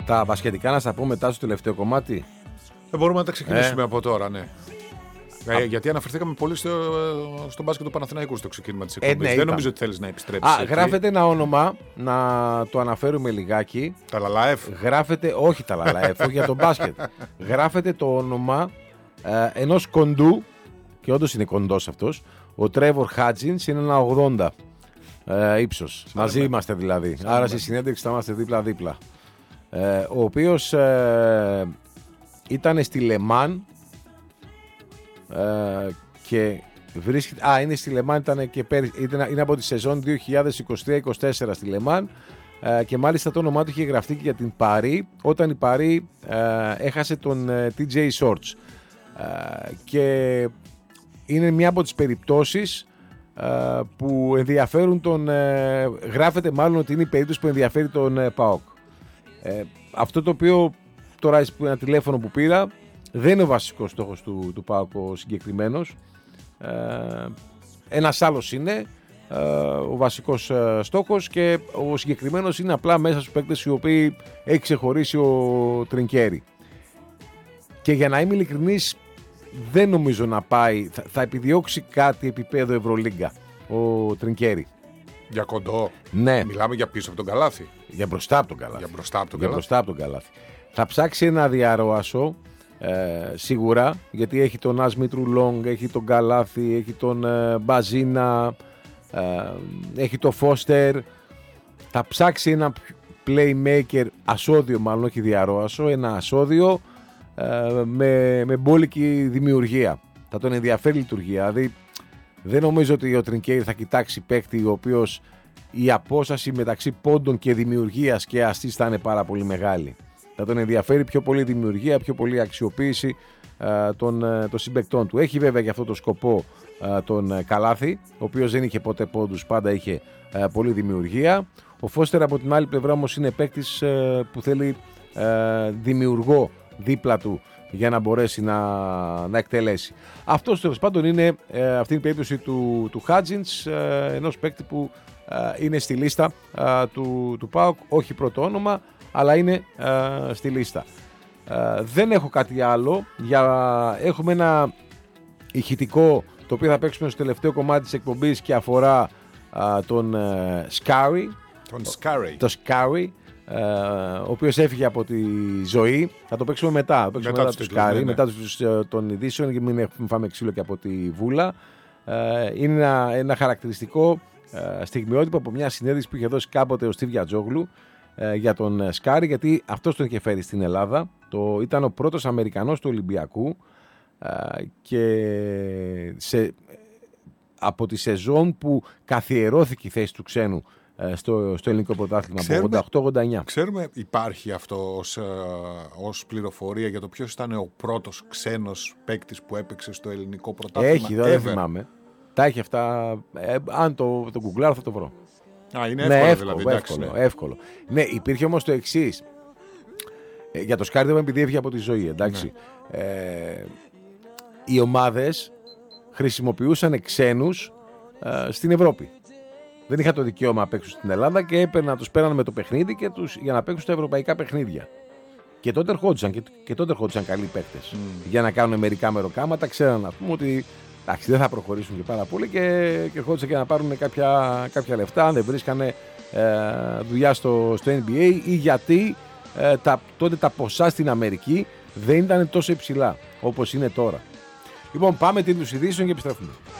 Τα μπασκετικά να στα πω μετά στο τελευταίο κομμάτι. Μπορούμε να τα ξεκινήσουμε από τώρα, ναι. Γιατί αναφερθήκαμε πολύ στο μπάσκετ του Παναθηναϊκού στο ξεκίνημα της εκπομπής. Ναι, δεν νομίζω ότι θέλεις να επιστρέψεις. Γράφεται ένα όνομα, να το αναφέρουμε λιγάκι. Τα Λαλάεφ. Γράφεται, όχι τα Λαλάεφ, όχι για τον μπάσκετ. Γράφεται το όνομα ενός κοντού, και όντως είναι κοντός αυτός. Ο Τρέβορ Χάτζινς είναι ένα 80 ύψος. Μαζί είμαστε δηλαδή. Άρα στη συνέντευξη θα είμαστε δίπλα-δίπλα. Ο οποίος ήταν στη Λεμάν και βρίσκεται. Είναι στη Λεμάν, ήταν και είναι από τη σεζόν 2023-24 στη Λεμάν και μάλιστα το όνομά του είχε γραφτεί και για την Παρί όταν η Παρί έχασε τον TJ Shorts. Και είναι μια από τις περιπτώσεις που ενδιαφέρουν γράφεται μάλλον ότι είναι η περίπτωση που ενδιαφέρει τον ΠΑΟΚ. Αυτό το οποίο τώρα ένα τηλέφωνο που πήρα δεν είναι ο βασικός στόχος του ΠΑΟΚ ο συγκεκριμένος. Ένας άλλος είναι ο βασικός στόχος και ο συγκεκριμένος είναι απλά μέσα στους παίκτες οι οποίοι έχει ξεχωρίσει ο Τρινκέρι. Και για να είμαι ειλικρινής, δεν νομίζω να πάει. Θα επιδιώξει κάτι επίπεδο Ευρωλίγκα ο Τρινκέρι. Για κοντό. Ναι. Μιλάμε για πίσω από τον καλάθι. Για μπροστά από τον καλάθι. Για μπροστά από τον καλάθι. Θα ψάξει ένα διαρροάσο σίγουρα, γιατί έχει τον Άσμιτρου Λόγκ, έχει τον Καλάθι, έχει τον Μπαζίνα, έχει τον Φώστερ. Θα ψάξει ένα playmaker ασώδιο, μάλλον όχι διαρροάσο, ένα ασώδιο με μπόλικη δημιουργία. Θα τον ενδιαφέρει η λειτουργία. Δηλαδή δεν νομίζω ότι ο Τρινκέρι θα κοιτάξει παίκτη ο οποίος η απόσταση μεταξύ πόντων και δημιουργίας και αστής θα είναι πάρα πολύ μεγάλη. Θα τον ενδιαφέρει πιο πολύ δημιουργία, πιο πολύ αξιοποίηση των συμπαικτών του. Έχει βέβαια για αυτό το σκοπό τον Καλάθι, ο οποίος δεν είχε ποτέ πόντους, πάντα είχε πολλή δημιουργία. Ο Φώστερ από την άλλη πλευρά όμως είναι παίκτης που θέλει δημιουργό δίπλα του για να μπορέσει να εκτελέσει. Αυτός τέλος πάντων είναι αυτή η περίπτωση του Χάτζινς, ενός παίκτη που είναι στη λίστα του ΠΑΟΚ, όχι πρώτο όνομα, αλλά είναι στη λίστα. Δεν έχω κάτι άλλο. Έχουμε ένα ηχητικό το οποίο θα παίξουμε στο τελευταίο κομμάτι της εκπομπής και αφορά τον Σκάρι. Το Σκάρι, ο οποίος έφυγε από τη ζωή. Θα το παίξουμε μετά. Μετά το Σκάρι, μετά των ειδήσεων, και μην φάμε ξύλο και από τη βούλα. Είναι ένα χαρακτηριστικό στιγμιότυπο από μια συνέντευξη που είχε δώσει κάποτε ο Στίβ Γιατζόγλου για τον Σκάρι, γιατί αυτός τον είχε φέρει στην Ελλάδα. Ήταν ο πρώτος Αμερικανός του Ολυμπιακού και από τη σεζόν που καθιερώθηκε η θέση του ξένου στο ελληνικό πρωτάθλημα από 88-89. Ξέρουμε, υπάρχει αυτό ως πληροφορία για το ποιος ήταν ο πρώτος ξένος παίκτης που έπαιξε στο ελληνικό πρωτάθλημα? Έχει, δεν θυμάμαι. Τα έχει αυτά. Αν το γκουγκλάρω θα το βρω. Είναι εύκολο, δηλαδή. Εύκολο. Ναι, υπήρχε όμως το εξής. Για το Σκάρι δεν επειδή έφυγε από τη ζωή, εντάξει. Ναι. Οι ομάδες χρησιμοποιούσαν ξένους στην Ευρώπη. Δεν είχαν το δικαίωμα να παίξουν στην Ελλάδα και τους παίρναν με το παιχνίδι και για να παίξουν στα ευρωπαϊκά παιχνίδια. Και τότε ερχόντουσαν καλοί παίκτες. Για να κάνουν μερικά μεροκάματα, ξέραν να πούμε ότι εντάξει, δεν θα προχωρήσουν και πάρα πολύ και ερχόντουσαν και να πάρουν κάποια λεφτά, αν δεν βρίσκανε δουλειά στο NBA, ή γιατί τότε τα ποσά στην Αμερική δεν ήταν τόσο υψηλά όπως είναι τώρα. Λοιπόν, πάμε τίτλους ειδήσεων και επιστρέφουμε.